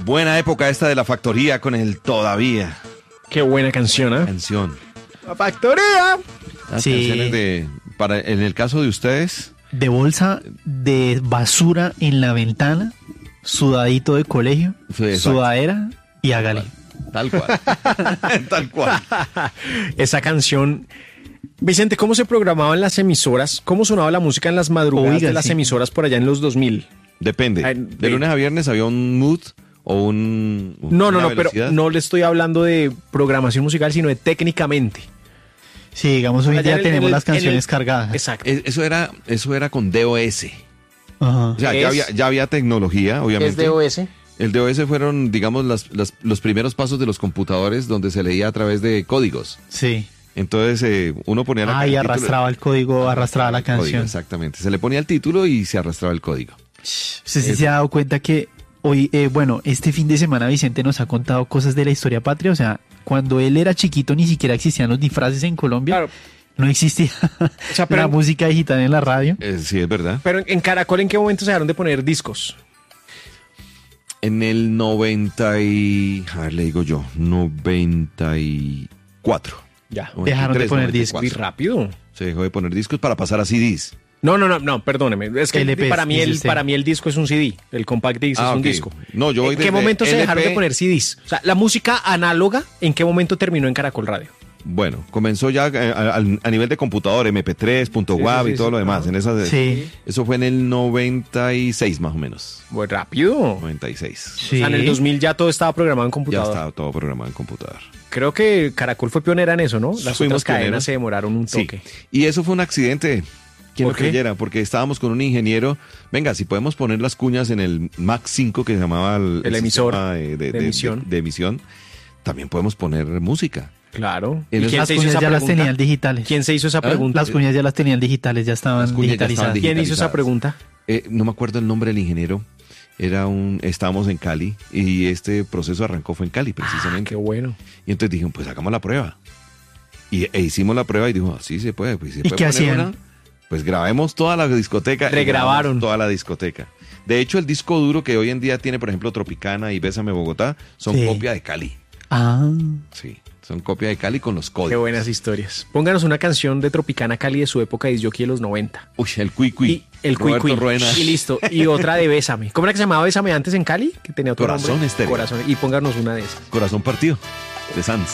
Buena época esta de La Factoría con el Todavía. Qué buena canción, ¿eh? Canción. La Factoría. Las Sí. canciones en el caso de ustedes, De bolsa de basura en la ventana, sudadito de colegio, Sí, exacto. sudadera y hágale. tal cual. Tal cual. Esa canción. Vicente, ¿cómo se programaban las emisoras? ¿Cómo sonaba la música en las madrugadas Oiga, de las sí. emisoras por allá en los 2000? Depende. De lunes a viernes había un mood o No, una pero velocidad. no le estoy hablando de programación musical, sino de técnicamente. Sí, digamos, hoy en Allá día en el- tenemos en el- las canciones en el- cargadas. Exacto. Eso era con DOS. Ajá. O sea, Es- ya había tecnología, obviamente. Es DOS. El DOS fueron, digamos, los primeros pasos de los computadores donde se leía a través de códigos. Sí. Entonces, uno ponía Ah, el y título- arrastraba el código, arrastraba la el código, canción. exactamente. Se le ponía el título y se arrastraba el código. ¿Usted sí se ha dado cuenta que hoy, este fin de semana Vicente nos ha contado cosas de la historia patria? O sea, cuando él era chiquito ni siquiera existían los disfraces en Colombia. Claro. No existía sea, pero- la música digital en la radio. Sí, es verdad. Pero en Caracol, ¿en qué momento se dejaron de poner discos? En el 90 y... A ver, le digo yo. 94. Ya. Dejaron de poner 93, discos. Muy 94. rápido. Se dejó de poner discos para pasar a CDs. No, perdóneme. Es que LPs, para mí, dice usted. para mí el disco es un CD. El compact disc es un ok. disco. No, yo voy ¿En qué desde momento se LP. dejaron de poner CDs? O sea, la música análoga, ¿en qué momento terminó en Caracol Radio? Bueno, comenzó ya a nivel de computador, MP3, .wav sí, y todo sí. lo demás. En esas, Sí. Eso fue en el 96 más o menos. Muy rápido. 96. Sí. O sea, en el 2000 ya todo estaba programado en Ya computador. estaba todo programado en computador. Creo que Caracol fue pionera en eso, ¿no? Las Fuimos otras cadenas pioneros. se demoraron un Sí. toque. Y eso fue un accidente. ¿Quién ¿Por lo qué? creyera? Porque estábamos con un ingeniero. Venga, si podemos poner las cuñas en el Mac 5 que se llamaba El emisor sistema de emisión. de emisión, también podemos poner música. Claro. En ¿Y esas quién Las se hizo cuñas esa ya las pregunta? tenían digitales. ¿Quién se hizo esa pregunta? Las cuñas ya las tenían digitales, ya estaban Las cuñas ya estaban digitalizadas. ¿Quién hizo esa digitalizadas. pregunta? No me acuerdo el nombre del ingeniero. Estábamos en Cali y este proceso arrancó fue en Cali precisamente. Qué bueno. Y entonces dijeron, pues hagamos la prueba. E hicimos la prueba y dijo, sí se puede. Pues, ¿se ¿Y puede qué poner hacían? una? Pues grabemos toda la discoteca. y Regrabaron. grabamos toda la discoteca. De hecho, el disco duro que hoy en día tiene, por ejemplo, Tropicana y Bésame Bogotá, son Sí. copia de Cali. Ah, Sí, son copia de Cali con los Qué códigos. buenas historias. Pónganos una canción de Tropicana Cali de su época de jockey de los 90. Uy, el Cuicui. Y el Roberto Cuicui. Ruena. Y listo. Y otra de Bésame. ¿Cómo era que se llamaba Bésame antes en Cali? Que tenía otro Corazón nombre. Estéreo. Corazón. Y pónganos una de esas. Corazón partido, de Sanz.